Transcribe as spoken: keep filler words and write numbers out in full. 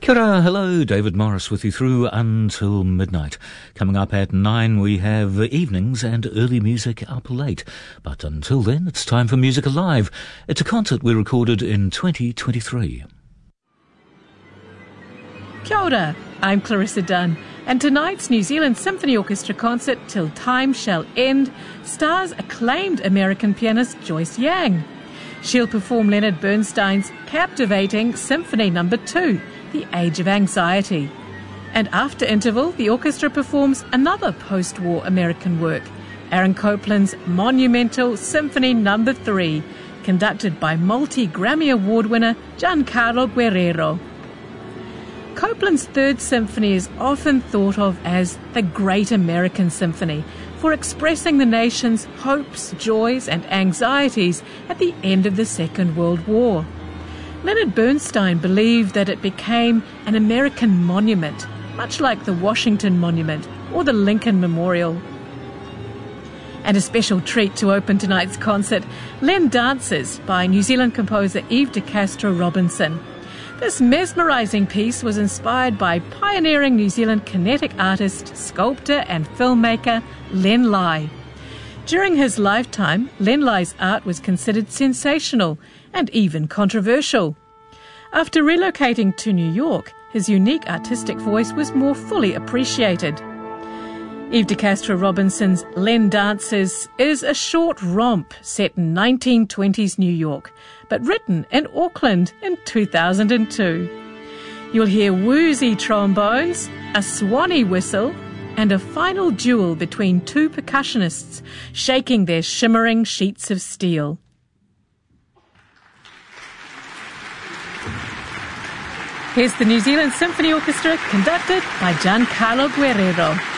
Kia ora, hello, David Morris with you through until midnight. Coming up at nine, we have evenings and early music up late. But until then, it's time for Music Alive. It's a concert we recorded in twenty twenty-three. Kia ora, I'm Clarissa Dunn, and tonight's New Zealand Symphony Orchestra concert, Till Time Shall End, stars acclaimed American pianist Joyce Yang. She'll perform Leonard Bernstein's captivating Symphony Number two, The Age of Anxiety. And after interval, the orchestra performs another post-war American work, Aaron Copland's monumental Symphony Number three, conducted by multi-Grammy Award winner Giancarlo Guerrero. Copland's Third Symphony is often thought of as the Great American Symphony for expressing the nation's hopes, joys and anxieties at the end of the Second World War. Leonard Bernstein believed that it became an American monument, much like the Washington Monument or the Lincoln Memorial. And a special treat to open tonight's concert, Len Dances by New Zealand composer Eve de Castro Robinson. This mesmerising piece was inspired by pioneering New Zealand kinetic artist, sculptor and filmmaker Len Lai. During his lifetime, Len Lai's art was considered sensational and even controversial. After relocating to New York, his unique artistic voice was more fully appreciated. Eve de Castro Robinson's Len Dances is a short romp set in nineteen twenties New York, but written in Auckland in two thousand two. You'll hear woozy trombones, a swanny whistle, and a final duel between two percussionists shaking their shimmering sheets of steel. Here's the New Zealand Symphony Orchestra conducted by Giancarlo Guerrero.